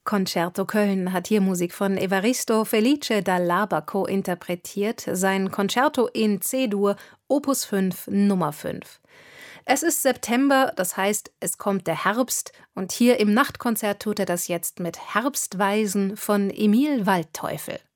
Concerto Köln hat hier Musik von Evaristo Felice da Labaco interpretiert, sein Concerto in C-Dur, Opus 5, Nummer 5. Es ist September, das heißt, es kommt der Herbst, und hier im Nachtkonzert tut er das jetzt mit Herbstweisen von Emil Waldteufel.